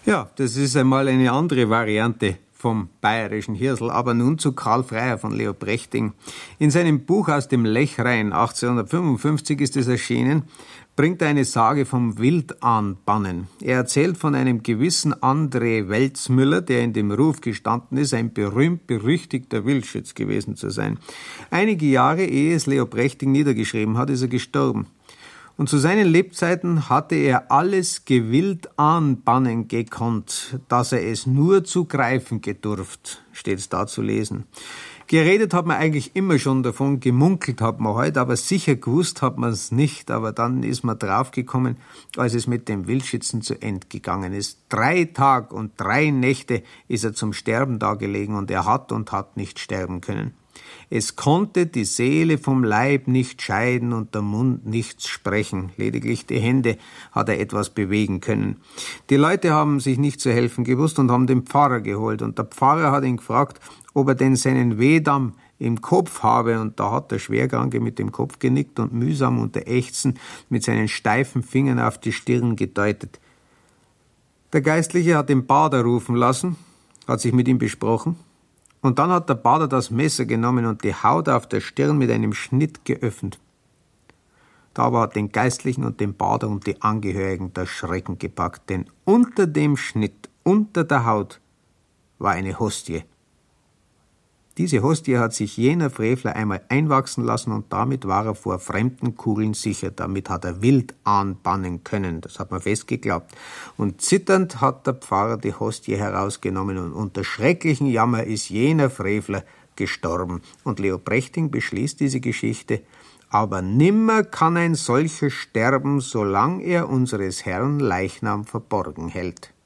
Ja, das ist einmal eine andere Variante vom bayerischen Hirsel, aber nun zu Karl Freyer von Leoprechting. In seinem Buch Aus dem Lechrein, 1855 ist es erschienen, bringt er eine Sage vom Wildanbannen. Er erzählt von einem gewissen André Welzmüller, der in dem Ruf gestanden ist, ein berühmt-berüchtigter Wildschütz gewesen zu sein. Einige Jahre, ehe es Leoprechting niedergeschrieben hat, ist er gestorben. Und zu seinen Lebzeiten hatte er alles gewillt anbannen gekonnt, dass er es nur zu greifen gedurft, steht's da zu lesen. Geredet hat man eigentlich immer schon davon, gemunkelt hat man heute, aber sicher gewusst hat man es nicht. Aber dann ist man draufgekommen, als es mit dem Wildschützen zu Ende gegangen ist. 3 Tage und 3 Nächte ist er zum Sterben da gelegen und er hat nicht sterben können. Es konnte die Seele vom Leib nicht scheiden und der Mund nichts sprechen. Lediglich die Hände hat er etwas bewegen können. Die Leute haben sich nicht zu helfen gewusst und haben den Pfarrer geholt. Und der Pfarrer hat ihn gefragt, ob er denn seinen Wehdamm im Kopf habe. Und da hat der Schwerkranke mit dem Kopf genickt und mühsam unter Ächzen mit seinen steifen Fingern auf die Stirn gedeutet. Der Geistliche hat den Bader rufen lassen, hat sich mit ihm besprochen. Und dann hat der Bader das Messer genommen und die Haut auf der Stirn mit einem Schnitt geöffnet. Da war den Geistlichen und den Bader und die Angehörigen der Schrecken gepackt, denn unter dem Schnitt, unter der Haut, war eine Hostie. Diese Hostie hat sich jener Frevler einmal einwachsen lassen und damit war er vor fremden Kugeln sicher. Damit hat er wild anbannen können, das hat man fest geglaubt. Und zitternd hat der Pfarrer die Hostie herausgenommen und unter schrecklichen Jammer ist jener Frevler gestorben. Und Leoprechting beschließt diese Geschichte, aber nimmer kann ein solcher sterben, solang er unseres Herrn Leichnam verborgen hält.